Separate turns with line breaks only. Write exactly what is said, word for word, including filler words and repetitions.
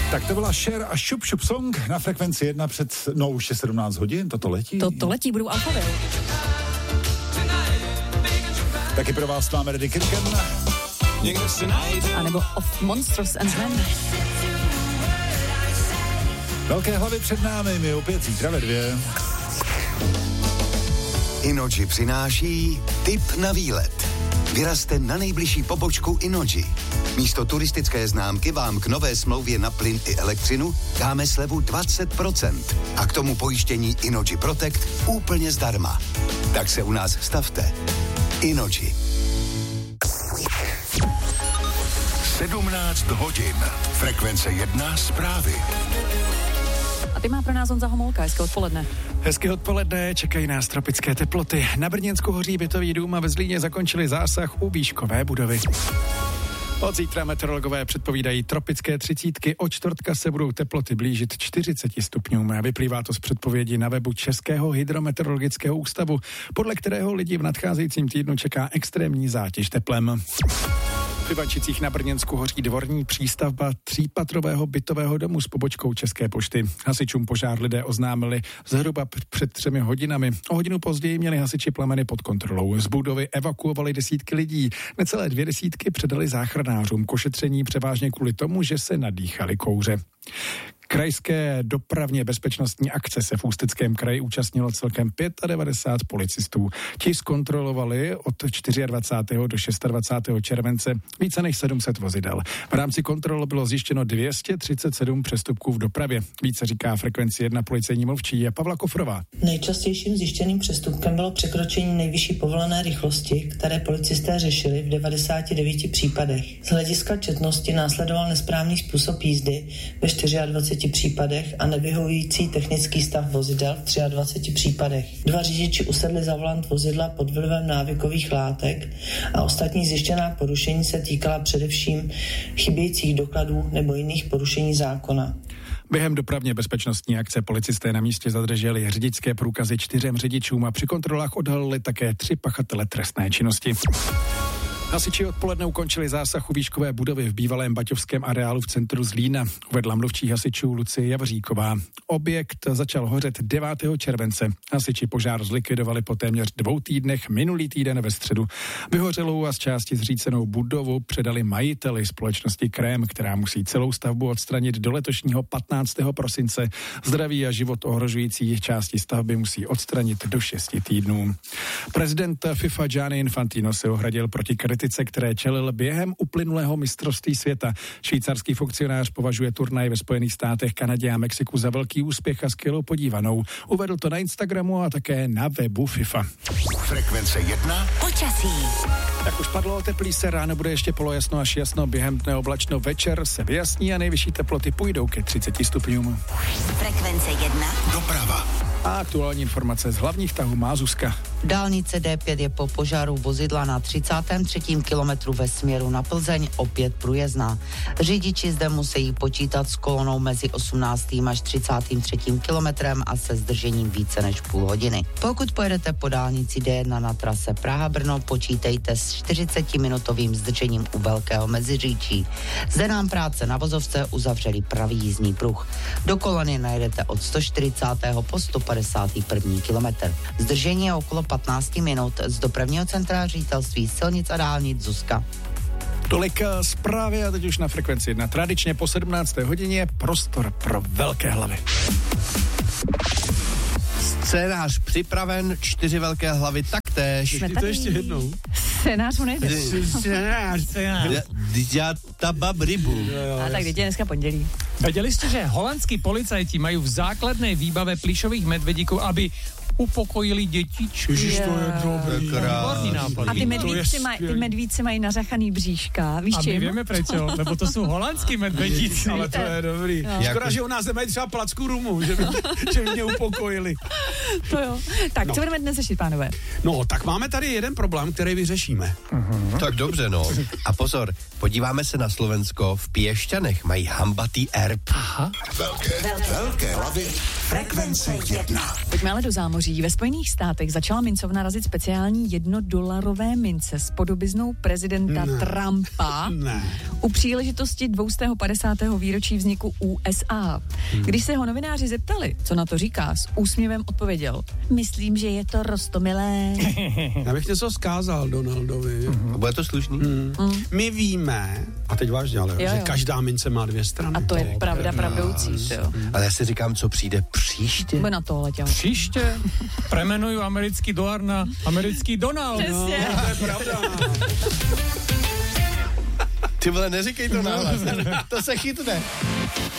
Tak to byla Cher a Šup Šup Song na frekvenci jedna před, no už je sedmnáct hodin, toto letí.
Toto letí, budou Alphaville.
Taky pro vás máme Ready Kirken.
A nebo Of Monsters and Men.
Velké hlavy před námi, my opět zítra ve dvě.
Inoji přináší tip na výlet. Vyrazte na nejbližší pobočku Inoji. Místo turistické známky vám k nové smlouvě na plyn i elektřinu dáme slevu dvacet procent a k tomu pojištění Inoji Protect úplně zdarma. Tak se u nás stavte. Inoji.
sedmnáct hodin. Frekvence jedna zprávy.
A ty má pro nás Honza Homolka, hezké odpoledne.
Hezké odpoledne, čekají nás tropické teploty. Na Brněnsku hoří bytový dům a ve Zlíně zakončili zásah u výškové budovy. Od zítra meteorologové předpovídají tropické třicítky, od čtvrtka se budou teploty blížit čtyřiceti stupňům. Vyplývá to z předpovědi na webu Českého hydrometeorologického ústavu, podle kterého lidi v nadcházejícím týdnu čeká extrémní zátěž teplem. V Ivančicích na Brněnsku hoří dvorní přístavba třípatrového bytového domu s pobočkou České pošty. Hasičům požár lidé oznámili zhruba před třemi hodinami. O hodinu později měli hasiči plameny pod kontrolou. Z budovy evakuovali desítky lidí. Necelé dvě desítky předali záchranářům k ošetření převážně kvůli tomu, že se nadýchali kouře. Krajské dopravně bezpečnostní akce se v Ústeckém kraji účastnilo celkem devadesát pět policistů. Ti zkontrolovali od dvacátého čtvrtého do dvacátého šestého července více než sedm set vozidel. V rámci kontrol bylo zjištěno dvě stě třicet sedm přestupků v dopravě. Více říká frekvenci jedna policejní mluvčí Pavla Kofrová.
Nejčastějším zjištěným přestupkem bylo překročení nejvyšší povolené rychlosti, které policisté řešili v devadesáti devíti případech. Z hlediska četnosti následoval nesprávný způsob jízdy ve dvaceti čtyřech případech a nevyhovující technický stav vozidel v dvaceti třech případech. Dva řidiči usedli za volant vozidla pod vlivem návykových látek a ostatní zjištěná porušení se týkala především chybějících dokladů nebo jiných porušení zákona.
Během dopravně bezpečnostní akce policisté na místě zadrželi řidičské průkazy čtyřem řidičům a při kontrolách odhalili také tři pachatele trestné činnosti. Hasiči odpoledne ukončili zásah u výškové budovy v bývalém baťovském areálu v centru Zlína, uvedla mluvčí hasičů Lucie Javříková. Objekt začal hořet devátého července. Hasiči požár zlikvidovali po téměř dvou týdnech minulý týden ve středu. Vyhořelou a z části zřícenou budovu předali majiteli společnosti Krém, která musí celou stavbu odstranit do letošního patnáctého prosince. Zdraví a život ohrožující části stavby musí odstranit do šesti týdnů. Prezident FIFA Gianni Infantino se ohradil proti kritice, které čelil během uplynulého mistrovství světa. Švýcarský funkcionář považuje turnaj ve Spojených státech, Kanadě a Mexiku za velký úspěch a skvělou podívanou. Uvedl to na Instagramu a také na webu FIFA.
Frekvence jedna.
Počasí.
Jak už padlo, teplý se, ráno bude ještě polojasno až jasno, během dne oblačno, večer se vyjasní a nejvyšší teploty půjdou ke třiceti stupňům.
Frekvence jedna.
Doprava.
A aktuální informace z hlavních tahů má Zuzka.
Dálnice D pět je po požáru vozidla na třicátém třetím kilometru ve směru na Plzeň opět průjezdná. Řidiči zde musí počítat s kolonou mezi osmnáctým až třicátým třetím kilometrem a se zdržením více než půl hodiny. Pokud pojedete po dálnici D jedna na trase Praha-Brno, počítejte s čtyřicetiminutovým zdržením u Velkého Meziříčí. Zde nám práce na vozovce uzavřeli pravý jízdní pruh. Do kolony najdete od sto čtyřicátého po sto padesátý první kilometr. Zdržení je okolo patnáct minut. Z dopravního centra Ředitelství silnic a dálnic Zuzka.
Tolik zprávy a teď už na frekvenci jedna. Tradičně po sedmnácté hodině prostor pro velké hlavy.
Scénář připraven, čtyři velké hlavy taktéž.
Jsme
to ještě jednou.
Scénář mu nejde.
Scénář, scénář. Já tabab rybu.
A tak teď je dneska pondělí.
Věděli jste, že holandskí policajti mají v základné výbave plyšových medvedíků, aby upokojili dětičky?
Ježiš, to je dobrý.
A ty medvíci, maj, ty medvíci mají nařachaný bříška. Víš
a
čím?
my víme prečo, lebo to jsou holandský medvedíci.
Ale to je dobrý.
No.
Škoda, že u nás nemají třeba placku rumu, že by, že by mě upokojili.
To jo. Tak,
no.
Co budeme dnes řešit, pánové?
No, tak máme tady jeden problém, který vyřešíme.
Uh-huh. Tak dobře, no. A pozor, podíváme se na Slovensko. V Piešťanech mají hambatý erb.
Aha. Velké, velké hlavy Frekvence jedna.
Pojďme ale do zámoří. Ve Spojených státech začala mincovna razit speciální jednodolarové mince s podobiznou prezidenta ne. Trumpa
ne.
u příležitosti dvě stě padesátého výročí vzniku U S A. Hmm. Když se ho novináři zeptali, co na to říká, s úsměvem odpověděl: myslím, že je to roztomilé.
Já bych něco zkázal Donaldovi.
Mm-hmm. Bude to slušný?
Mm. Mm. My víme, a teď vážně, ale,
jo, jo.
že každá mince má dvě strany.
A to je to pravda pravdoucí.
Mm. Ale já si říkám, co přijde příště.
Bude na to letěl.
Příště premenuju americký dolar na americký Donald.
Přesně.
No, to je pravda.
Ty vole, neříkej to nahlas. To se chytne.